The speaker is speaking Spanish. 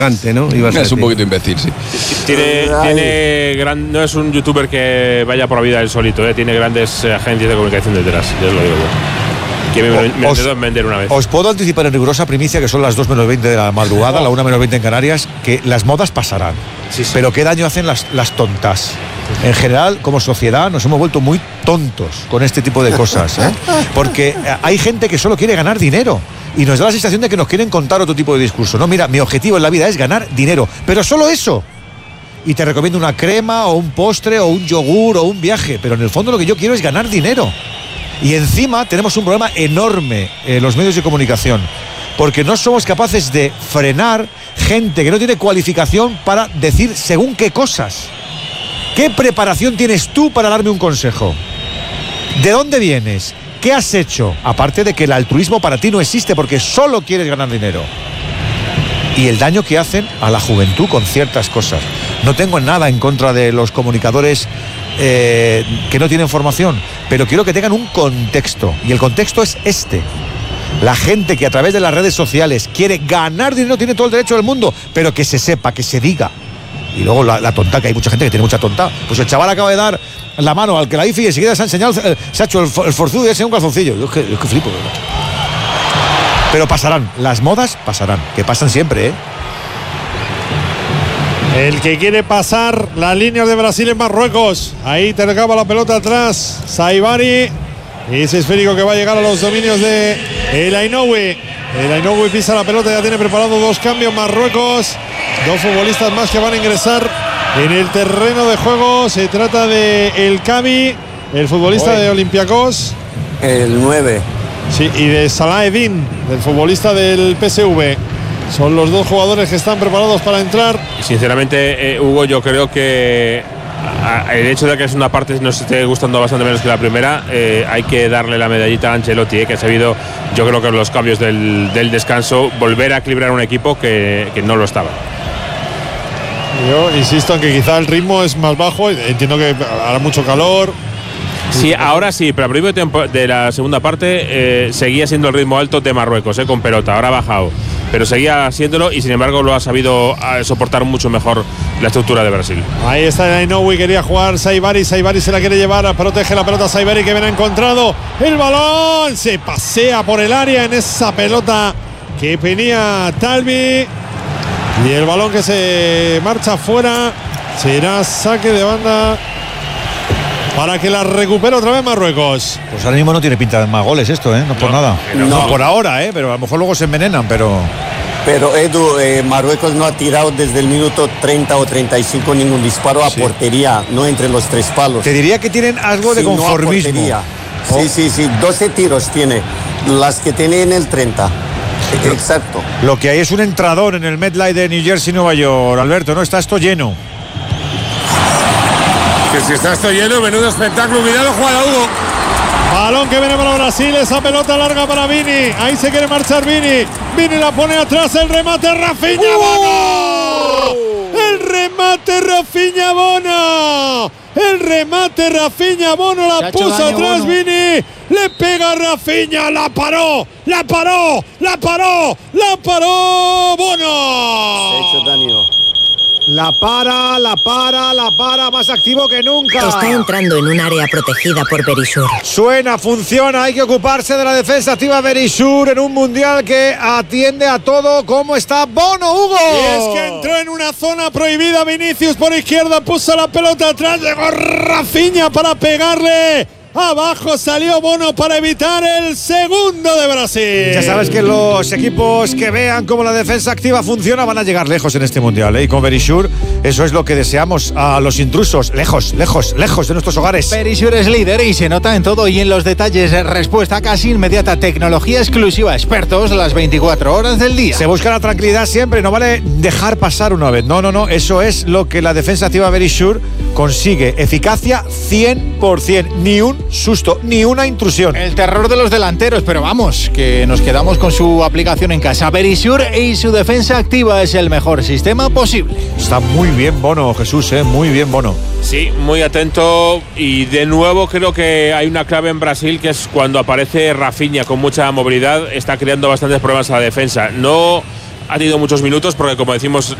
¿no? Es un poquito imbécil, sí. No es un youtuber que vaya por la vida él solito, tiene grandes agencias de comunicación detrás, ya os lo digo yo. Que me intentó vender una vez. Os puedo anticipar en rigurosa primicia, que son las 2 menos 20 de la madrugada, la 1 menos 20 en Canarias, que las modas pasarán. Sí. Pero qué daño hacen las tontas. En general, como sociedad, nos hemos vuelto muy tontos con este tipo de cosas, porque hay gente que solo quiere ganar dinero y nos da la sensación de que nos quieren contar otro tipo de discurso. No, mira, mi objetivo en la vida es ganar dinero, pero solo eso. Y te recomiendo una crema o un postre o un yogur o un viaje, pero en el fondo lo que yo quiero es ganar dinero. Y encima tenemos un problema enorme en los medios de comunicación, porque no somos capaces de frenar gente que no tiene cualificación para decir según qué cosas. ¿Qué preparación tienes tú para darme un consejo? ¿De dónde vienes? ¿Qué has hecho? Aparte de que el altruismo para ti no existe porque solo quieres ganar dinero. Y el daño que hacen a la juventud con ciertas cosas. No tengo nada en contra de los comunicadores que no tienen formación, pero quiero que tengan un contexto. Y el contexto es este. La gente que a través de las redes sociales quiere ganar dinero tiene todo el derecho del mundo, pero que se sepa, que se diga. Y luego la tonta, que hay mucha gente que tiene mucha tonta. Pues el chaval acaba de dar la mano al que la hizo y enseguida se ha enseñado, se ha hecho el forzudo y ha sido un calzoncillo. Yo es que flipo, ¿verdad? Pero pasarán, las modas pasarán, que pasan siempre, El que quiere pasar las líneas de Brasil en Marruecos. Ahí te recaba la pelota atrás Saibari. Y ese esférico que va a llegar a los dominios de El Ainoui. El Ainoui pisa la pelota, ya tiene preparado 2 cambios Marruecos. 2 futbolistas más que van a ingresar en el terreno de juego. Se trata de El Kabi, el futbolista de Olympiacos. El 9. Sí, y de Salah Eddin, del futbolista del PSV. Son los 2 jugadores que están preparados para entrar. Y sinceramente, Hugo, yo creo que el hecho de que es una parte nos esté gustando bastante menos que la primera, hay que darle la medallita a Ancelotti, que ha sabido, yo creo que en los cambios del descanso, volver a equilibrar un equipo que no lo estaba. Yo insisto en que quizá el ritmo es más bajo. Entiendo que hará mucho calor. Sí, ahora sí, pero al principio de la segunda parte seguía siendo el ritmo alto de Marruecos, con pelota. Ahora ha bajado, pero seguía siéndolo y sin embargo lo ha sabido soportar mucho mejor la estructura de Brasil. Ahí está el Ainoui, quería jugar Saibari se la quiere llevar, protege la pelota Saibari, que bien ha encontrado el balón, se pasea por el área en esa pelota que venía Talbi y el balón que se marcha fuera, será saque de banda para que la recupere otra vez Marruecos. Pues ahora mismo no tiene pinta de más goles esto, no por nada. No por ahora, pero a lo mejor luego se envenenan, pero Edu, Marruecos no ha tirado desde el minuto 30 o 35 ningún disparo a portería, no entre los 3 palos. Te diría que tienen algo de conformismo. No, sí, 12 tiros tiene, las que tiene en el 30. Exacto. Lo que hay es un entrador en el MetLife de New Jersey, Nueva York, Alberto, ¿no? Está esto lleno. Que si está esto lleno, menudo espectáculo. Cuidado, jugada, Hugo. Balón que viene para Brasil, esa pelota larga para Vini. Ahí se quiere marchar Vini. Vini la pone atrás, el remate Rafinha Bono. El remate Rafinha Bono. El remate Rafinha Bono, la puso atrás Bono. Vini. Le pega a Rafinha, la paró Bono. Hecho daño. La para, más activo que nunca. Está entrando en un área protegida por Verisur. Suena, funciona, hay que ocuparse de la defensa activa Verisur en un mundial que atiende a todo. ¿Cómo está Bono, Hugo? Y es que entró en una zona prohibida Vinicius por izquierda, puso la pelota atrás, llegó Rafinha para pegarle. Abajo salió Bono para evitar el segundo de Brasil. Ya sabes que los equipos que vean cómo la defensa activa funciona van a llegar lejos en este mundial, Y con Verisur, eso es lo que deseamos a los intrusos. Lejos de nuestros hogares. Verisur es líder y se nota en todo y en los detalles. Respuesta casi inmediata, tecnología exclusiva, expertos las 24 horas del día. Se busca la tranquilidad siempre, no vale dejar pasar una vez. No, eso es lo que la defensa activa Verisur consigue. Eficacia 100%, ni un susto, ni una intrusión. El terror de los delanteros, pero vamos, que nos quedamos con su aplicación en casa. Verisur y su defensa activa es el mejor sistema posible. Está muy bien Bono, Jesús, muy bien Bono. Sí, muy atento y de nuevo creo que hay una clave en Brasil que es cuando aparece Rafinha con mucha movilidad, está creando bastantes problemas a la defensa. No ha tenido muchos minutos porque, como decimos,